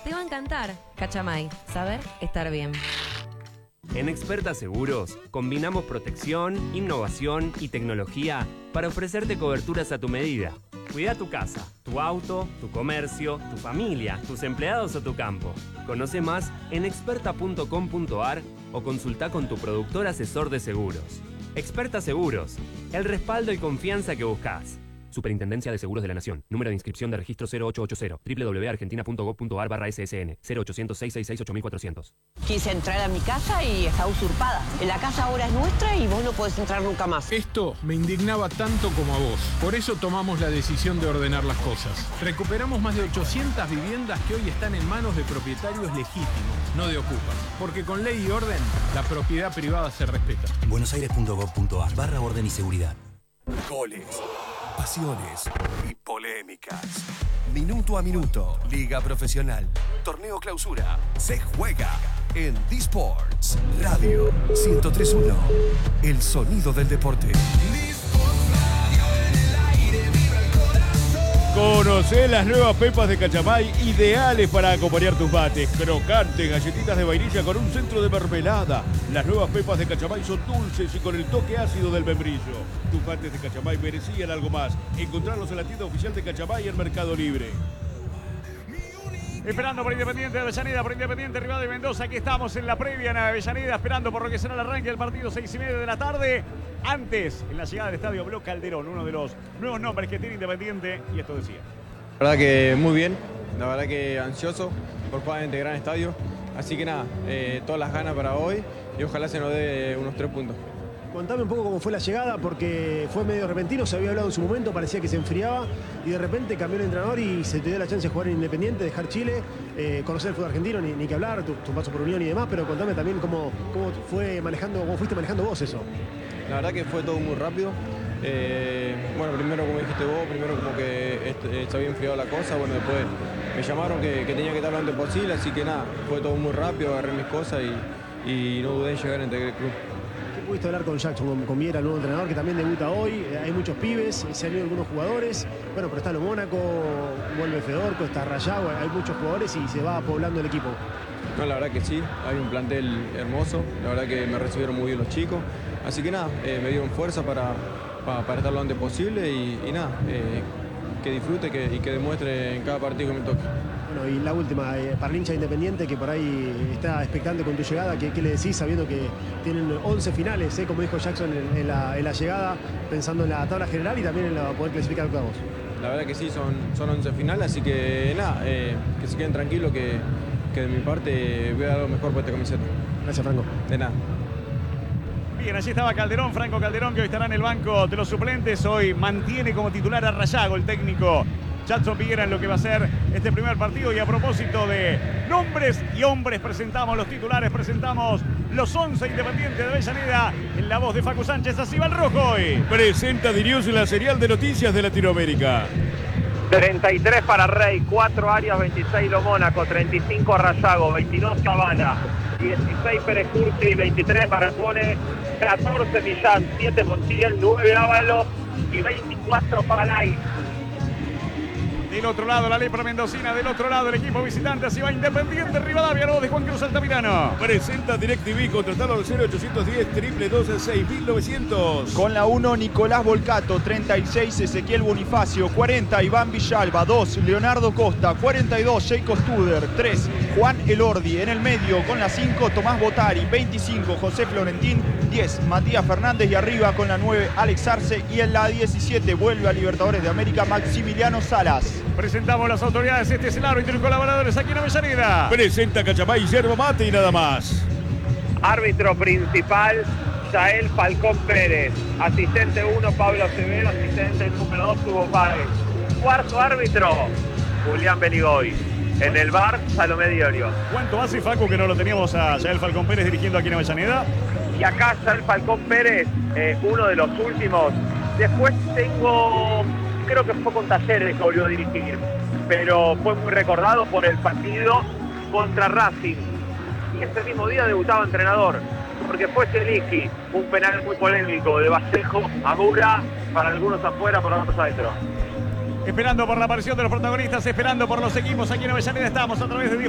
Te va a encantar. Cachamay, saber estar bien. En Experta Seguros, combinamos protección, innovación y tecnología para ofrecerte coberturas a tu medida. Cuida tu casa, tu auto, tu comercio, tu familia, tus empleados o tu campo. Conoce más en experta.com.ar o consulta con tu productor asesor de seguros. Experta Seguros, el respaldo y confianza que buscas. Superintendencia de Seguros de la Nación. Número de inscripción de registro 0880. www.argentina.gov.ar/ssn. 0800-666-8400. Quise entrar a mi casa y está usurpada. La casa ahora es nuestra y vos no podés entrar nunca más. Esto me indignaba tanto como a vos. Por eso tomamos la decisión de ordenar las cosas. Recuperamos más de 800 viviendas que hoy están en manos de propietarios legítimos, no de ocupas. Porque con ley y orden, la propiedad privada se respeta. buenosaires.gov.ar/orden y seguridad. Goles, pasiones y polémicas. Minuto a minuto, Liga Profesional, Torneo Clausura, se juega en D-Sports Radio 103.1. El sonido del deporte. Conocé las nuevas pepas de Cachamay, ideales para acompañar tus mates. Crocantes, galletitas de vainilla con un centro de mermelada. Las nuevas pepas de Cachamay son dulces y con el toque ácido del membrillo. Tus mates de Cachamay merecían algo más. Encontrarlos en la tienda oficial de Cachamay en Mercado Libre. Esperando por Independiente de Avellaneda, por Independiente Rivadavia de Mendoza. Aquí estamos en la previa en Avellaneda, esperando por lo que será el arranque del partido, 6:30 de la tarde. Antes, en la llegada del estadio, Bloc Calderón, uno de los nuevos nombres que tiene Independiente, y esto decía. La verdad que muy bien, la verdad que ansioso por jugar en este gran estadio. Así que nada, todas las ganas para hoy y ojalá se nos dé unos 3 puntos. Contame un poco cómo fue la llegada, porque fue medio repentino, se había hablado en su momento, parecía que se enfriaba y de repente cambió el entrenador y se te dio la chance de jugar en Independiente, dejar Chile, conocer el fútbol argentino, ni que hablar, tu paso por Unión y demás, pero contame también cómo fuiste manejando vos eso. La verdad que fue todo muy rápido. Bueno, primero como dijiste vos, primero como que se había enfriado la cosa, bueno, después me llamaron que tenía que estar lo antes posible, así que nada, fue todo muy rápido, agarré mis cosas y no dudé en llegar entre el club. ¿Qué pudiste hablar con Jackson, con Viera, el nuevo entrenador que también debuta hoy? Hay muchos pibes, se han ido algunos jugadores, bueno, pero está lo Mónaco, vuelve Fedorco, está Rayado, hay muchos jugadores y se va poblando el equipo. No, la verdad que sí, hay un plantel hermoso, la verdad que me recibieron muy bien los chicos, así que nada, me dieron fuerza para estar lo antes posible y nada, que disfrute y que demuestre en cada partido que me toque. Bueno, y la última, para el hincha Independiente que por ahí está expectante con tu llegada, ¿qué le decís sabiendo que tienen 11 finales, como dijo Jackson en la llegada, pensando en la tabla general y también en poder clasificar octavos? La verdad que sí, son 11 finales, así que nada, que se queden tranquilos que de mi parte voy a dar lo mejor por esta camiseta. Gracias, Franco. De nada. Bien, allí estaba Calderón, Franco Calderón, que hoy estará en el banco de los suplentes. Hoy mantiene como titular a Rayago, el técnico Jackson Piquera, en lo que va a ser este primer partido. Y a propósito de nombres y hombres, presentamos los titulares, presentamos los 11 Independientes de Avellaneda en la voz de Facu Sánchez. Así va el rojo hoy. Presenta Dirius la serial de noticias de Latinoamérica. 33 para Rey, 4 Arias, 26 Lo Mónaco, 35 Rayago, 22 Cabana, 16 Pérez Curti, 23 Baracone, 14 Millán, 7 Montiel, 9 Ávalo y 24 Palay. Del otro lado la lepra mendocina, del otro lado el equipo visitante, así va Independiente Rivadavia, nuevo de Juan Cruz Altamirano. Presenta DirecTV, contratalo al 0810-222-6900. Con la 1, Nicolás Volcato, 36, Ezequiel Bonifacio, 40, Iván Villalba, 2, Leonardo Costa, 42, Jacob Studer, 3, Juan Elordi, en el medio con la 5, Tomás Botari, 25, José Florentín, 10, Matías Fernández y arriba con la 9, Alex Arce y en la 17 vuelve a Libertadores de América, Maximiliano Salas. Presentamos las autoridades, este es el árbitro y colaboradores aquí en Avellaneda. Presenta Cachamay, yerba mate y nada más. Árbitro principal, Yael Falcón Pérez. Asistente 1, Pablo Acevedo. Asistente número 2, Hugo Páez. Cuarto árbitro, Julián Beligoy. En el bar, Salomé Diorio. ¿Cuánto hace, Facu, que no lo teníamos a Yael Falcón Pérez dirigiendo aquí en Avellaneda? Y acá Yael Falcón Pérez, uno de los últimos. Después creo que fue con Talleres que volvió a dirigir, pero fue muy recordado por el partido contra Racing. Y ese mismo día debutaba entrenador, porque fue Celiski, un penal muy polémico de Vallejo a Mura, para algunos afuera, para otros adentro. Esperando por la aparición de los protagonistas, esperando por los equipos aquí en Avellaneda, estamos a través de